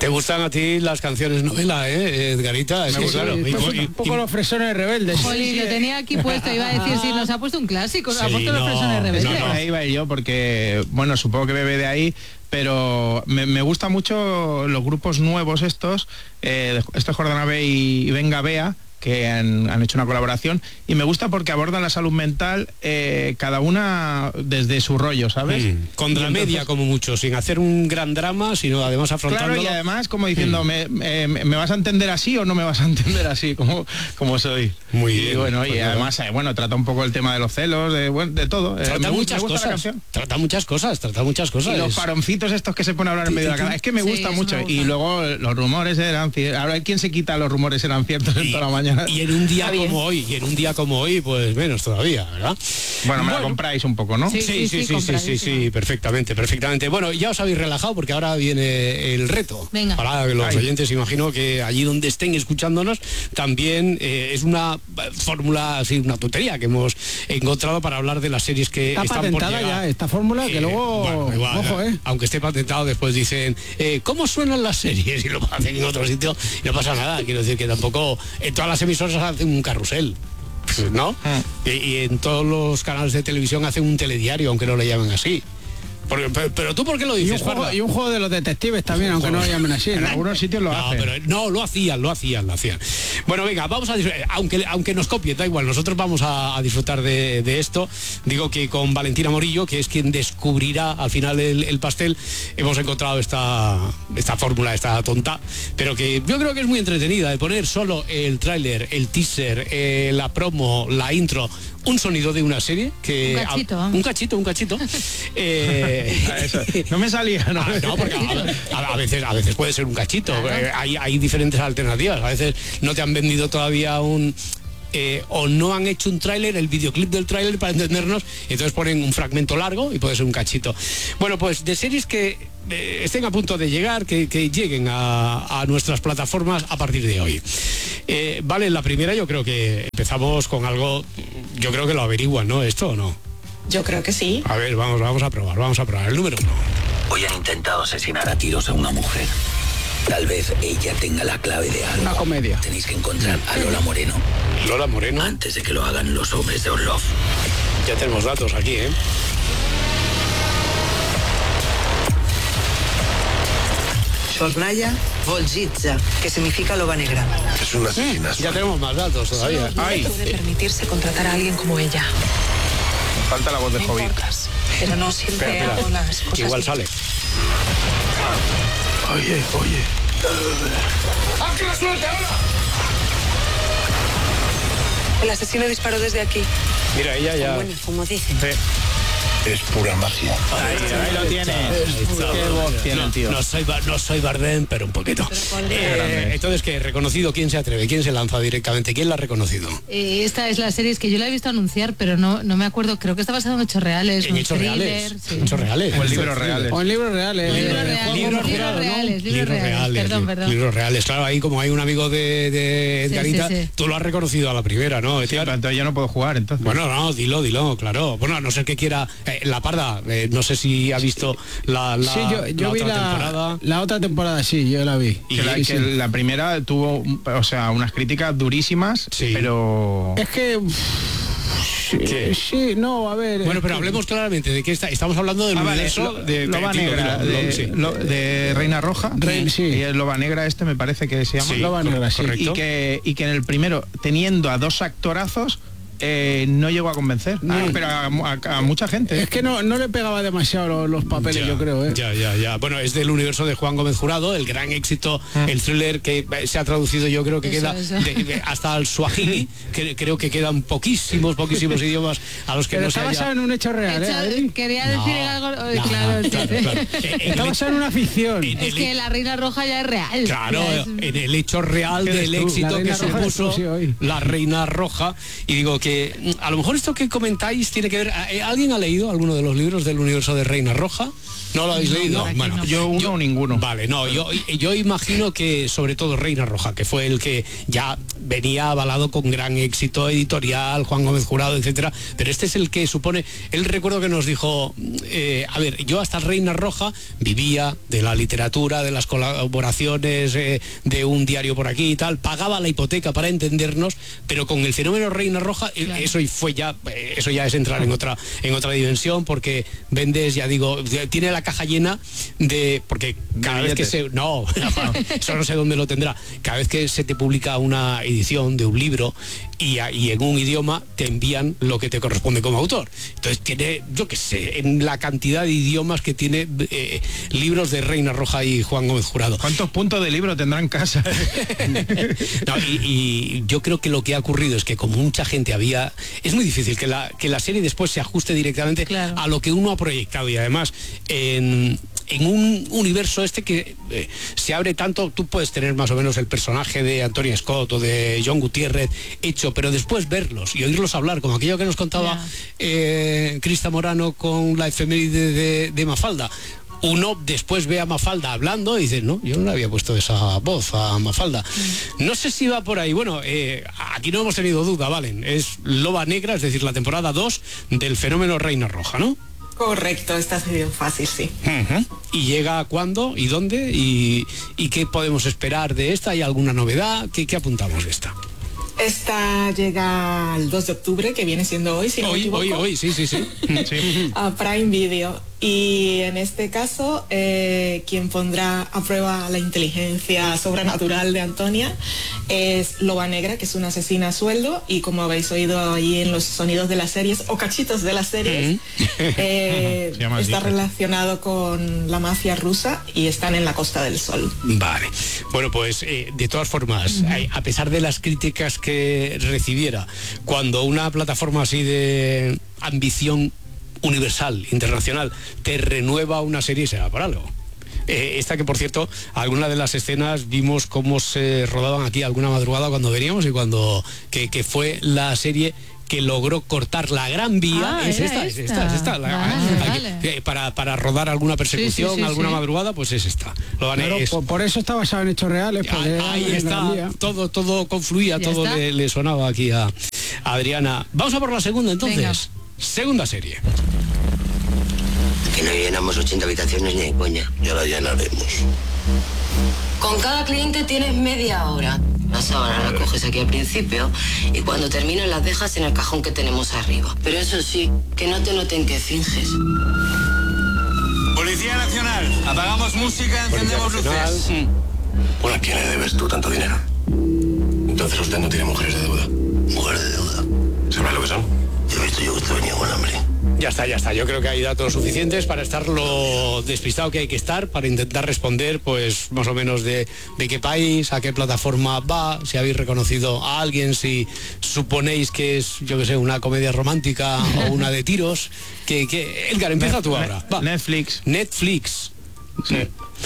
¿Te gustan a ti las canciones novela, Edgarita? Me gusta, claro. Un poco los fresones rebeldes. Jolín, lo tenía aquí puesto, iba a decir, si nos ha puesto un clásico, nos ha puesto los fresones rebeldes. No, ahí iba yo porque, bueno, supongo que bebe de ahí, pero me gusta mucho los grupos nuevos estos, Jordana B y Venga Bea, que han hecho una colaboración, y me gusta porque abordan la salud mental cada una desde su rollo, ¿sabes? Con dramedia, como mucho, sin hacer un gran drama, sino además afrontándolo. Claro, y además como diciendo, ¿me vas a entender así o no me vas a entender así como soy? Muy bien. Y bueno, y además, trata un poco el tema de los celos, de todo. Trata muchas cosas. Trata muchas cosas. Y los paroncitos estos que se pone a hablar en medio de la cara. Es que me gusta mucho. Y luego los rumores eran ciertos. Ahora, ¿quién se quita los rumores eran ciertos en toda la mañana? Y en un día como hoy, pues menos todavía, ¿verdad? Bueno, me la compráis un poco, ¿no? Sí, perfectamente. Bueno, ya os habéis relajado porque ahora viene el reto. Venga. Para los oyentes, imagino que allí donde estén escuchándonos, también es una fórmula, así, una tontería que hemos encontrado para hablar de las series que está están por llegar. Ya esta fórmula, que luego, igual, ojo, aunque esté patentado, después dicen, ¿cómo suenan las series? Y lo hacen en otro sitio y no pasa nada. Quiero decir que tampoco en todas las emisoras hacen un carrusel, ¿no? Y en todos los canales de televisión hacen un telediario, aunque no le llamen así. Pero tú, ¿por qué lo dices? Y un juego de los detectives también, aunque no lo llamen así. En algunos sitios lo hacen. Pero no, lo hacían. Bueno, venga, vamos a disfrutar, aunque nos copien, da igual, nosotros vamos a disfrutar de esto. Digo que con Valentina Morillo, que es quien descubrirá al final el pastel, hemos encontrado esta fórmula, esta tonta, pero que yo creo que es muy entretenida, de poner solo el tráiler, el teaser, la promo, la intro, un sonido de una serie que un cachito no me salía, ¿no? No, porque a veces puede ser un cachito. Hay diferentes alternativas. A veces no te han vendido todavía o no han hecho un tráiler, el videoclip del tráiler para entendernos, entonces ponen un fragmento largo y puede ser un cachito. Bueno, pues de series que estén a punto de llegar, que lleguen a nuestras plataformas a partir de hoy. Vale, la primera yo creo que empezamos con algo, yo creo que lo averiguan, ¿no? ¿Esto o no? Yo creo que sí. A ver, vamos a probar. El número 1. Hoy han intentado asesinar a tiros a una mujer. Tal vez ella tenga la clave de algo. Una comedia. Tenéis que encontrar a Lola Moreno. ¿Lola Moreno? Antes de que lo hagan los hombres de Orlov. Ya tenemos datos aquí, ¿eh? Sornaya Volzitza, que significa loba negra. Es una asesina. Ya tenemos más datos todavía. No puede permitirse contratar a alguien como ella. Falta la voz de Hobbit. Pero no siempre hago las cosas. Igual sale. Oye. ¡Ah, que la suelte ahora! El asesino disparó desde aquí. Mira, ella ya... Bueno, como dicen. Sí. Es pura magia. Ahí lo tienes. Qué voz tiene el tío. No soy Bardem, pero un poquito. Entonces, ¿qué? ¿Reconocido? ¿Quién se atreve? ¿Quién se lanza directamente? ¿Quién la ha reconocido? Esta es la serie, es que yo la he visto anunciar, pero no me acuerdo. Creo que está basado en hechos reales. ¿En hechos reales? Sí. ¿Hechos reales? O en libros reales. O en libros reales. Perdón. Libros reales. Claro, ahí como hay un amigo de Edgarita, sí. tú lo has reconocido a la primera, ¿no? Sí, pero entonces yo no puedo jugar, entonces. Bueno, no, dilo, claro. Bueno, a no ser que quiera... La Parda, no sé si ha visto la Sí, yo vi otra temporada. la otra temporada, sí, yo la vi. Que la primera tuvo, unas críticas durísimas, sí. Pero... Es que... Sí, no, a ver... Bueno, pero hablemos claramente de qué estamos hablando del universo de Loba Negra, de Reina Roja. Sí. Y el Loba Negra me parece que se llama. Sí, Loba Negra, sí. Y que en el primero, teniendo a dos actorazos, no llegó a convencer, pero a mucha gente. Es que no le pegaba demasiado los papeles, yo creo. Ya. Bueno, es del universo de Juan Gómez Jurado, el gran éxito, el thriller que se ha traducido, yo creo que queda hasta el suajili, que creo que quedan poquísimos idiomas a los que pero no se haya... Está basado en un hecho real, Quería decir algo... Claro. Está basado en una ficción. Es que la Reina Roja ya es real. Claro, en el hecho real del éxito que supuso la Reina Roja. Y digo que a lo mejor esto que comentáis tiene que ver... ¿Alguien ha leído alguno de los libros del universo de Reina Roja? ¿No lo habéis leído? Bueno, yo o ninguno. Vale, no, yo imagino que sobre todo Reina Roja, que fue el que ya venía avalado con gran éxito editorial, Juan Gómez Jurado, etcétera, pero este es el que supone, él recuerdo que nos dijo, a ver, yo hasta Reina Roja vivía de la literatura, de las colaboraciones, de un diario por aquí y tal, pagaba la hipoteca para entendernos, pero con el fenómeno Reina Roja, claro, eso ya es entrar en otra dimensión, porque vendes, ya digo, tiene la caja llena de, porque cada vez que eso no sé dónde lo tendrá, cada vez que se te publica una edición de un libro y en un idioma te envían lo que te corresponde como autor. Entonces tiene, yo qué sé, en la cantidad de idiomas que tiene libros de Reina Roja y Juan Gómez Jurado. ¿Cuántos puntos de libro tendrá en casa? No, y yo creo que lo que ha ocurrido es que como mucha gente es muy difícil que la serie después se ajuste directamente, claro, a lo que uno ha proyectado, y además en un universo que se abre tanto. Tú puedes tener más o menos el personaje de Antonia Scott o de John Gutiérrez hecho, pero después verlos y oírlos hablar, como aquello que nos contaba Crista Morano con la efeméride de Mafalda. Uno después ve a Mafalda hablando y dice, no, yo no le había puesto esa voz a Mafalda. No sé si va por ahí. Bueno, aquí no hemos tenido duda, Valen. Es Loba Negra, es decir, la temporada 2 del fenómeno Reina Roja, ¿no? Correcto, esta ha sido fácil, sí. ¿Y llega cuándo y dónde? ¿Y qué podemos esperar de esta? ¿Hay alguna novedad? ¿Qué apuntamos de esta? Esta llega el 2 de octubre, que viene siendo hoy, si no me equivoco. Hoy, sí. A Prime Video. Y en este caso, quien pondrá a prueba la inteligencia sobrenatural de Antonia es Loba Negra, que es una asesina a sueldo, y como habéis oído ahí en los sonidos de las series, o cachitos de las series, está relacionado con la mafia rusa y están en la Costa del Sol. Vale. Bueno, pues de todas formas, a pesar de las críticas que recibiera, cuando una plataforma así de ambición universal, internacional, te renueva una serie, será por algo. Esta que, por cierto, algunas de las escenas vimos cómo se rodaban aquí alguna madrugada cuando veníamos, y que fue la serie que logró cortar la Gran Vía. Es esta. Vale. Para rodar alguna persecución, alguna madrugada, pues es esta. Por eso está basado en hechos reales. Ahí está, todo confluía, todo le sonaba aquí a Adriana. Vamos a por la segunda, entonces. Venga. Segunda serie. Que no llenamos 80 habitaciones ni de coña. Ya la llenaremos. Con cada cliente tienes media hora. La sábana la coges aquí al principio y cuando terminas las dejas en el cajón que tenemos arriba. Pero eso sí, que no te noten que finges. Policía Nacional, apagamos música, encendemos luces. Bueno, ¿a quién le debes tú tanto dinero? Entonces usted no tiene mujeres de deuda. Mujeres de deuda. ¿Sabrá lo que son? He visto yo que usted venía con hambre. Ya está. Yo creo que hay datos suficientes para estar lo despistado que hay que estar, para intentar responder, pues, más o menos de qué país, a qué plataforma va, si habéis reconocido a alguien, si suponéis que es, yo que sé, una comedia romántica o una de tiros. Edgar, empieza tú ahora. Va. Netflix. Sí.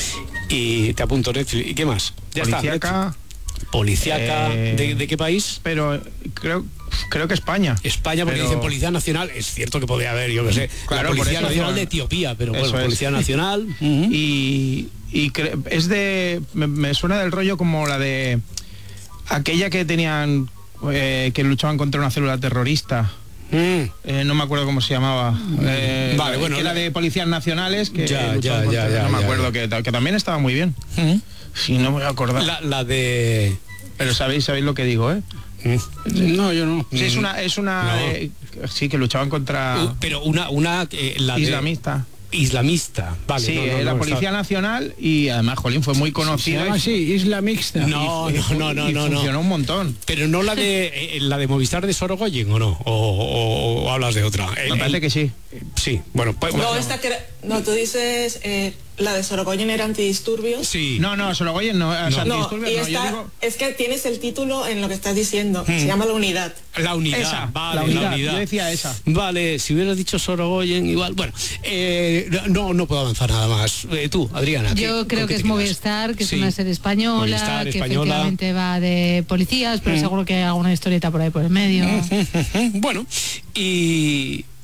Y te apunto Netflix. ¿Y qué más? Ya Policíaca. está. Policíaca. ¿De qué país? Pero creo que España. Porque dicen Policía Nacional. Es cierto que podría haber, yo que sé, claro, la Policía Nacional de Etiopía, pero bueno, Policía Nacional. Y es de... Me suena del rollo como la de aquella que tenían... que luchaban contra una célula terrorista. No me acuerdo cómo se llamaba. Vale, bueno. Que era de Policías Nacionales. Que ya, no me acuerdo, que también estaba muy bien. Si no me voy a acordar. La de... Pero sabéis lo que digo, ¿eh? No, yo no. Sí, es una sí, que luchaban contra... pero la islamista. Islamista, vale. Sí, la Policía Nacional, y además, jolín, fue muy conocida. Sí, Isla Mixta. No. Funcionó un montón. Pero no la de Movistar de Sorogoyen, ¿o no? O hablas de otra. Me parece que sí. Sí, bueno. Pues, tú dices... la de Sorogoyen era antidisturbios. Sí. No, Sorogoyen no. Antidisturbios, yo digo... Es que tienes el título en lo que estás diciendo. Se llama La Unidad. La Unidad. Esa, vale, la unidad. Yo decía esa. Vale, si hubieras dicho Sorogoyen, igual. Bueno, no puedo avanzar nada más. Tú, Adriana. Yo creo que es Movistar, que es una serie española, que efectivamente va de policías, pero seguro que hay alguna historieta por ahí por el medio. Bueno, y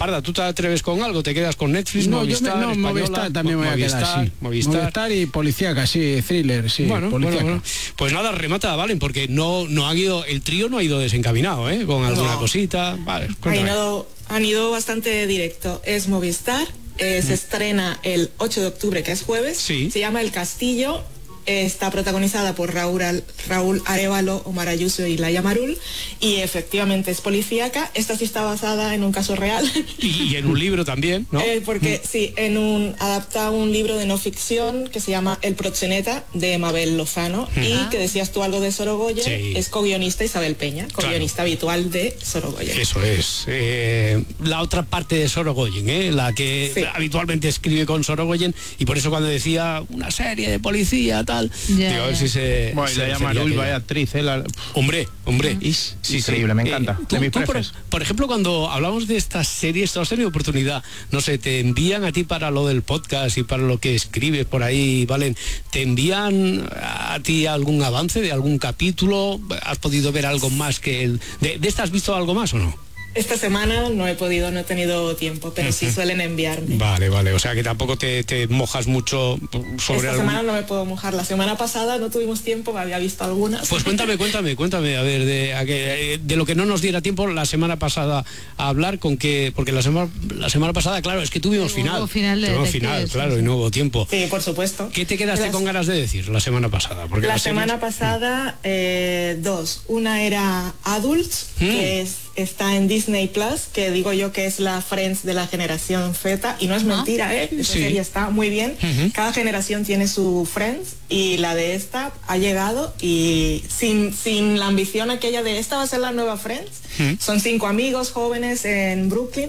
Arda, ¿tú te atreves con algo? ¿Te quedas con Netflix, No, Movistar, no, Española? Movistar también me voy a quedar, sí. Movistar y policíaca, sí, thriller, sí, policíaca. Bueno. Pues nada, remata, Valen, porque no han ido, el trío no ha ido desencaminado, ¿eh? Con alguna cosita. Vale, han ido bastante directo. Es Movistar, se estrena el 8 de octubre, que es jueves. Sí. Se llama El Castillo. Está protagonizada por Raúl Arévalo, Omar Ayuso y Laia Marul, y efectivamente es policíaca. Esta sí está basada en un caso real. Y en un libro también, ¿no? Porque sí, adapta un libro de no ficción que se llama El Proxeneta, de Mabel Lozano, y que decías tú algo de Sorogoyen, sí. Es co-guionista Isabel Peña, co-guionista habitual de Sorogoyen. Eso es. La otra parte de Sorogoyen, la que habitualmente escribe con Sorogoyen, y por eso cuando decía una serie de policía, tal, digo, a ver si se... Bueno, y la llama Lul, vaya actriz, Hombre. Sí, increíble, me encanta. Tú, por ejemplo, cuando hablamos de estas series, ¿tú has tenido oportunidad? No sé, te envían a ti para lo del podcast y para lo que escribes por ahí, Valen, ¿te envían a ti algún avance de algún capítulo? ¿Has podido ver algo más que de esta has visto algo más o no? Esta semana no he tenido tiempo, pero sí suelen enviarme. Vale, o sea que tampoco te mojas mucho sobre Esta semana no me puedo mojar. La semana pasada no tuvimos tiempo, me había visto algunas. Pues cuéntame, a ver, de lo que no nos diera tiempo la semana pasada a hablar, porque la semana pasada, claro, es que tuvimos final, claro, y no hubo tiempo. Sí, por supuesto. ¿Qué te quedaste con ganas de decir la semana pasada? Porque la semana pasada, dos. Una era Adults, que está en Disney Plus, que digo yo que es la Friends de la generación Z, y no es mentira, esa serie está muy bien. Cada generación tiene su Friends, y la de esta ha llegado, y sin la ambición aquella de esta va a ser la nueva Friends. Son 5 amigos jóvenes en Brooklyn,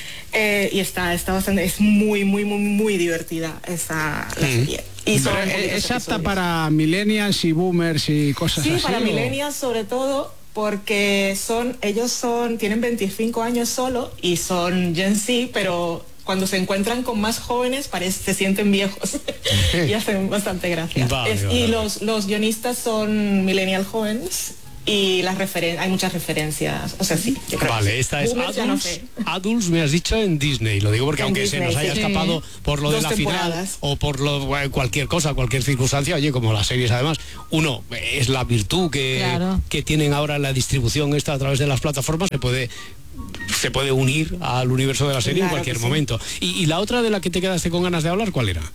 y está bastante, es muy divertida la serie. Y es apta para millennials y boomers y cosas así. Sí, para millennials sobre todo, porque tienen 25 años solo y son Gen Z, pero cuando se encuentran con más jóvenes se sienten viejos y hacen bastante gracia. Y los guionistas son millennial jóvenes, y hay muchas referencias, o sea, sí, yo creo. Vale, esta es Adults, me has dicho, en Disney. Lo digo porque aunque Disney, se nos haya escapado por lo de la final o por cualquier cosa, cualquier circunstancia, oye, como las series además, uno es la virtud que tienen ahora la distribución esta a través de las plataformas, se puede unir al universo de la serie en cualquier momento. Y la otra de la que te quedaste con ganas de hablar, ¿cuál era?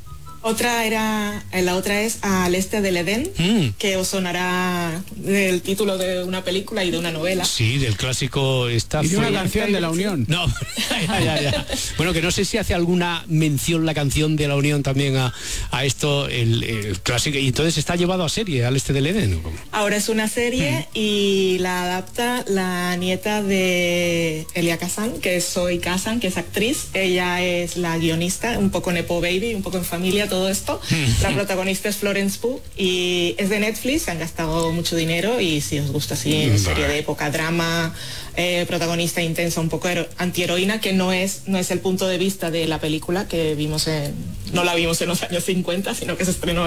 La otra es Al Este del Edén, que os sonará del título de una película y de una novela. Sí, del clásico y de una canción de La Unión. No, ya. Bueno, que no sé si hace alguna mención la canción de La Unión también a esto, el clásico, y entonces está llevado a serie, Al Este del Edén. Ahora es una serie y la adapta la nieta de Elia Kazan, que es Zoe Kazan, que es actriz. Ella es la guionista, un poco nepo baby, un poco en familia, todo esto. La protagonista es Florence Pugh y es de Netflix. Han gastado mucho dinero, y si os gusta así, serie de época, drama, protagonista intensa, un poco antiheroína, que no es el punto de vista de la película que no la vimos en los años 50, sino que se estrenó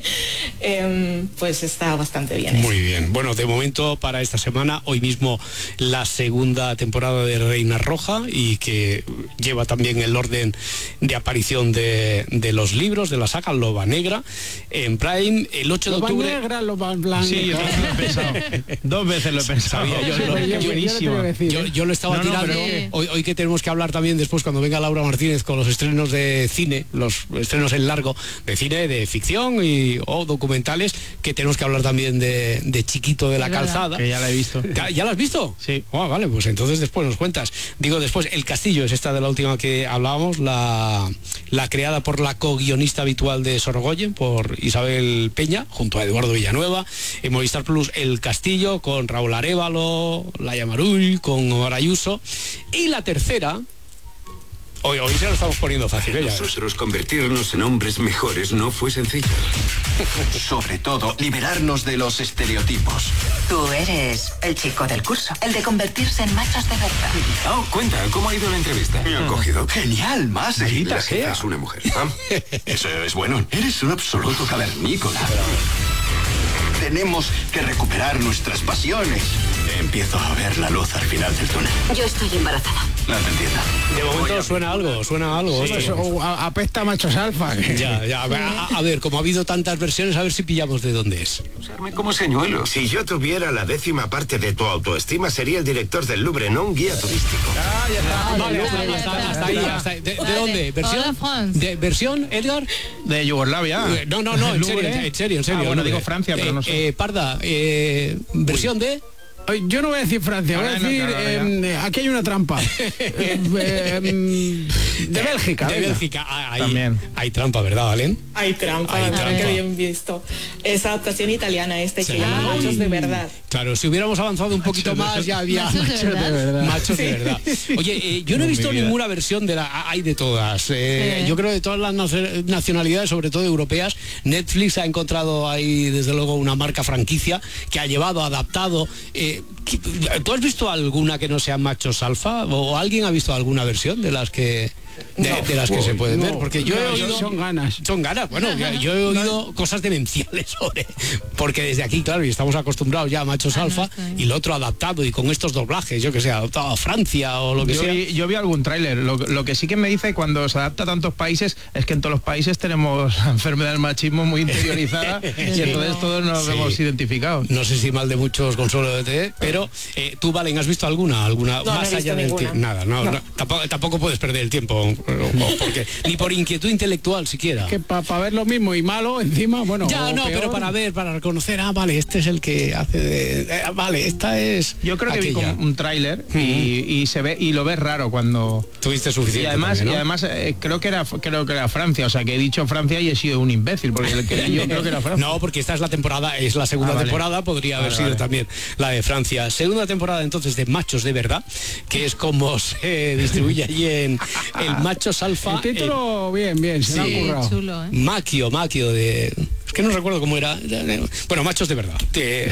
pues está bastante bien. Muy bien. Bueno, de momento para esta semana, hoy mismo la segunda temporada de Reina Roja, y que lleva también el orden de aparición de los libros de la saga Loba Negra en Prime el 8 de octubre. Loba Negra, Loba Blanca. Sí, yo también lo he pensado. 2 veces lo he pensado. Yo lo estaba tirando. Hoy que tenemos que hablar también después, cuando venga Laura Martínez, con los estrenos de cine, los estrenos en largo de cine, de ficción o documentales, que tenemos que hablar también de Chiquito de la Calzada. Que ya la he visto. ¿Ya la has visto? Sí. Vale, pues entonces después nos cuentas. Digo, después, El Castillo es esta de la última que hablábamos, la creada por la co-guionista habitual de Sorogoyen, por Isabel Peña, junto a Eduardo Villanueva. En Movistar Plus, El Castillo, con Raúl Arévalo, Laia Marul, con Omar Ayuso. Y la tercera, hoy se lo estamos poniendo fácil, ¿eh? Nosotros convertirnos en hombres mejores no fue sencillo. Sobre todo, liberarnos de los estereotipos. Tú eres el chico del curso, el de convertirse en machos de verdad. Oh, cuenta, ¿cómo ha ido la entrevista? Me han cogido. Genial, más La jefa es una mujer. Eso es bueno. Eres un absoluto cavernícola. Tenemos que recuperar nuestras pasiones. empiezo a ver la luz al final del túnel. Yo estoy embarazada. No te entiendo. De momento suena algo. Sí, eso, apesta machos alfa. Ya. A ver, como ha habido tantas versiones, a ver si pillamos de dónde es. Usarme como señuelo. Si yo tuviera la 10ª parte de tu autoestima, sería el director del Louvre, no un guía turístico. Ya está. Vale, hasta ahí. ¿De dónde? ¿Versión? ¿De versión, Edgar? De Yugoslavia. No, en serio. Bueno, digo Francia, pero no sé. Parda, versión de... Yo no voy a decir Francia, voy a decir aquí hay una trampa. De Bélgica. De Bélgica. También. Hay trampa, ¿verdad, Valen? Hay trampa, qué bien visto. Es adaptación italiana que llama Machos de Verdad. Claro, si hubiéramos avanzado un poquito más ya había machos de verdad. Oye, yo no he visto ninguna versión de hay de todas. Yo creo que de todas las nacionalidades, sobre todo europeas, Netflix ha encontrado ahí desde luego una marca franquicia que ha llevado, adaptado. ¿Tú has visto alguna que no sea machos alfa? ¿O alguien ha visto alguna versión de las que de las que se pueden ver? Porque yo he oído... Son ganas. Bueno, yo he oído cosas demenciales sobre... Porque desde aquí, claro, y estamos acostumbrados ya a machos alfa, y lo otro adaptado, y con estos doblajes, yo que sé, adaptado a Francia o lo que sea. Yo vi algún tráiler. Lo que sí que me dice cuando se adapta a tantos países es que en todos los países tenemos la enfermedad del machismo muy interiorizada y entonces todos nos vemos identificados. No sé si mal de muchos consuelo de té, pero tú, Valen, ¿has visto alguna no, más no allá del tiempo? Nada, tampoco puedes perder el tiempo, porque ni por inquietud intelectual siquiera. Que para ver lo mismo y malo encima, bueno. Ya, no, peor. Pero para reconocer, vale, este es el que hace de... vale, esta es... Yo creo que vi como un tráiler y se ve y lo ves raro cuando... Tuviste suficiente. Y además creo que era Francia, o sea, que he dicho Francia y he sido un imbécil, porque yo creo que era Francia. No, porque esta es la temporada, es la segunda temporada, podría haber sido también la de Francia. Segunda temporada entonces de Machos de Verdad, que es como se distribuye allí en el Machos Alfa. El título bien, se lo han currado. Chulo, Maquio de... Es que no recuerdo cómo era. Bueno, Machos de Verdad.